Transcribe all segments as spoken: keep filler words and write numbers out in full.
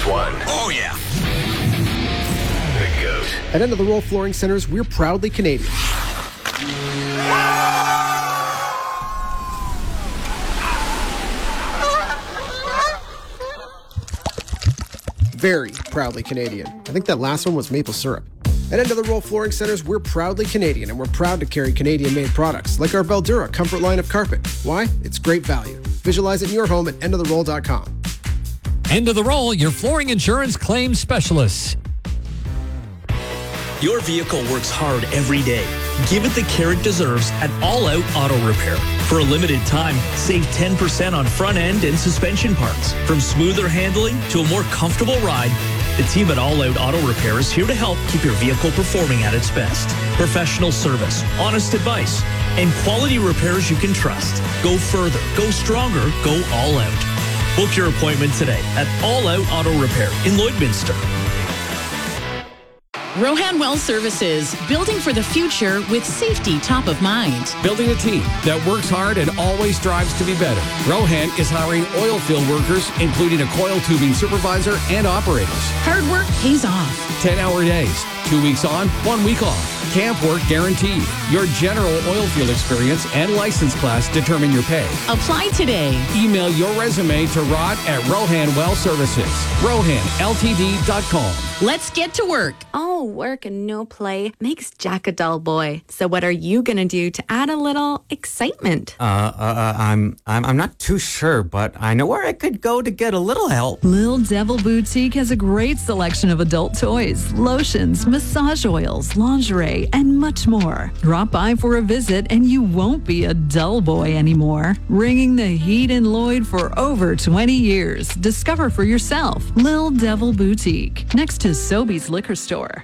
one. Oh, yeah. The GOAT. At End of the Roll Flooring Centers, we're proudly Canadian. Very proudly Canadian. I think that last one was maple syrup. At End of the Roll Flooring Centers, we're proudly Canadian, and we're proud to carry Canadian-made products, like our Beldura Comfort line of carpet. Why? It's great value. Visualize it in your home at end of the roll dot com. End of the Roll, your flooring insurance claims specialists. Your vehicle works hard every day. Give it the care it deserves at All Out Auto Repair. For a limited time, save ten percent on front end and suspension parts. From smoother handling to a more comfortable ride, the team at All Out Auto Repair is here to help keep your vehicle performing at its best. Professional service, honest advice, and quality repairs you can trust. Go further, go stronger, go all out. Book your appointment today at All Out Auto Repair in Lloydminster. Rohan Well Services, building for the future with safety top of mind. Building a team that works hard and always strives to be better. Rohan is hiring oil field workers, including a coil tubing supervisor and operators. Hard work pays off. ten-hour days, two weeks on, one week off. Camp work guaranteed. Your general oil field experience and license class determine your pay. Apply today. Email your resume to Rod at Rohan Well Services. Rohan L T D dot com. Let's get to work. All work and no play makes Jack a dull boy. So what are you going to do to add a little excitement? Uh, uh, I'm, I'm, I'm not too sure, but I know where I could go to get a little help. Little Devil Boutique has a great selection of adult toys, lotions, massage oils, lingerie, and much more. Drop by for a visit and you won't be a dull boy anymore. Ringing the heat in Lloyd for over twenty years. Discover for yourself. Lil Devil Boutique, next to Sobeys Liquor Store.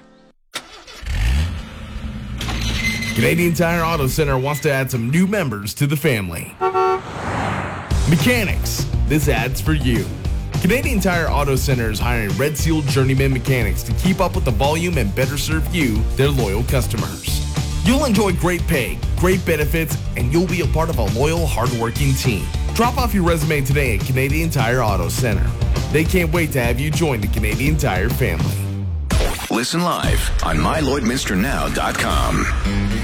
Canadian Tire Auto Center wants to add some new members to the family. Mechanics, this ad's for you. Canadian Tire Auto Center is hiring Red Seal journeyman mechanics to keep up with the volume and better serve you, their loyal customers. You'll enjoy great pay, great benefits, and you'll be a part of a loyal, hardworking team. Drop off your resume today at Canadian Tire Auto Center. They can't wait to have you join the Canadian Tire family. Listen live on my lloyd minster now dot com.